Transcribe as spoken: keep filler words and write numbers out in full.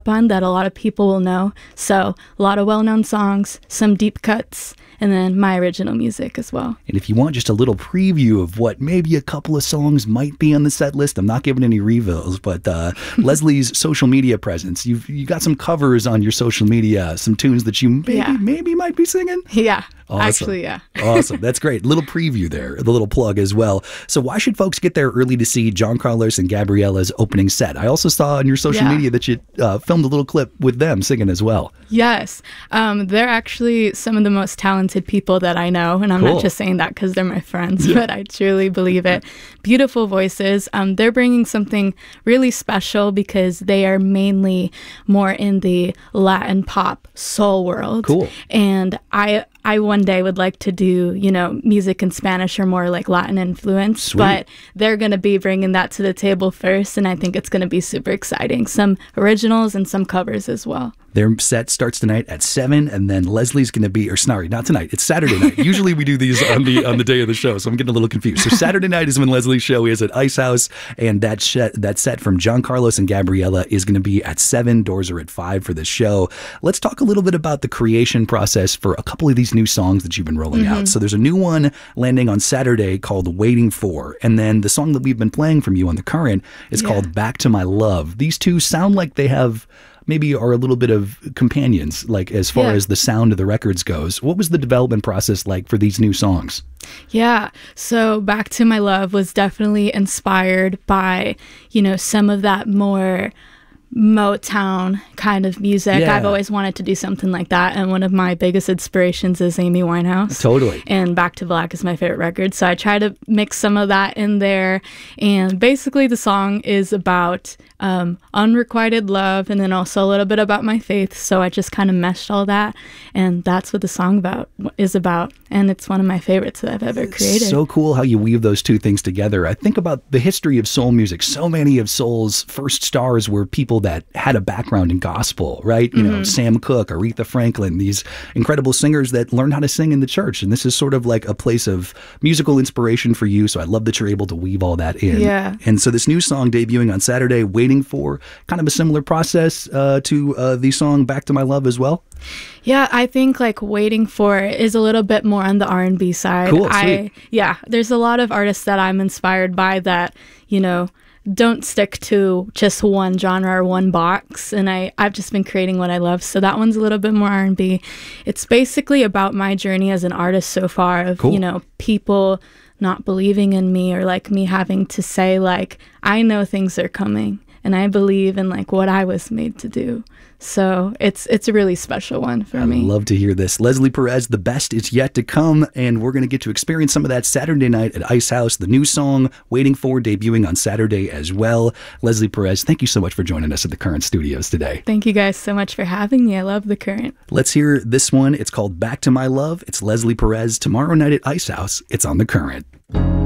on that a lot of people will know. So a lot of well-known songs, some deep cuts, and then my original music as well. And if you want just a little preview of what maybe a couple of songs might be on the set list, I'm not giving any reveals, but uh, Leslie's social media presence, you've you got some covers on your social media, some tunes that you maybe, Yeah. maybe might be singing? Yeah. Awesome. Actually, yeah. Awesome. That's great. Little preview there, the little plug as well. So why should folks get there early to see John Carlos and Gabriella's opening set? I also saw on your social Yeah. media that you uh, filmed a little clip with them singing as well. Yes. Um, they're actually some of the most talented people that I know. And I'm Cool. not just saying that because they're my friends, but I truly believe it. Beautiful voices. Um, they're bringing something really special because they are mainly more in the Latin pop soul world. Cool. And I I one day would like to do, you know, music in Spanish or more like Latin influence, Sweet. but they're going to be bringing that to the table first, and I think it's going to be super exciting. Some originals and some covers as well. Their set starts tonight at seven, and then Leslie's going to be, or sorry, not tonight. It's Saturday night. Usually we do these on the on the day of the show, so I'm getting a little confused. So Saturday night is when Leslie's show is at Ice House, and that set, that set from John Carlos and Gabriella is going to be at seven. Doors are at five for the show. Let's talk a little bit about the creation process for a couple of these new songs that you've been rolling Mm-hmm. out. So there's a new one landing on Saturday called Waiting For, and then the song that we've been playing from you on The Current is Yeah. called Back to My Love. These two sound like they have maybe are a little bit of companions, like as far Yeah. as the sound of the records goes. What was the development process like for these new songs? Yeah. So Back to My Love was definitely inspired by, you know, some of that more Motown kind of music. Yeah. I've always wanted to do something like that. And one of my biggest inspirations is Amy Winehouse. Totally. And Back to Black is my favorite record. So I try to mix some of that in there. And basically the song is about um, unrequited love and then also a little bit about my faith. So I just kind of meshed all that. And that's what the song about is about. And it's one of my favorites that I've ever created. So cool how you weave those two things together. I think about the history of soul music. So many of soul's first stars were people that had a background in gospel, right? You Mm-hmm. know, Sam Cooke, Aretha Franklin, these incredible singers that learned how to sing in the church. And this is sort of like a place of musical inspiration for you. So I love that you're able to weave all that in. Yeah. And so this new song debuting on Saturday, Waiting For, kind of a similar process uh, to uh, the song Back to My Love as well. Yeah, I think like Waiting For is a little bit more on the R and B side. Cool, I sweet. yeah, there's a lot of artists that I'm inspired by that, you know, don't stick to just one genre or one box, and I I've just been creating what I love. So that one's a little bit more R and B. It's basically about my journey as an artist so far of, Cool. you know, people not believing in me or like me having to say like I know things are coming and I believe in like what I was made to do. So it's it's a really special one for I me. love to hear this. Leslie Perez, the best is yet to come, and we're going to get to experience some of that Saturday night at Ice House. The new song, Waiting For, debuting on Saturday as well. Leslie Perez, thank you so much for joining us at the Current Studios today. Thank you guys so much for having me. I love The Current. Let's hear this one. It's called Back to My Love. It's Leslie Perez. Tomorrow night at Ice House, it's on the Current.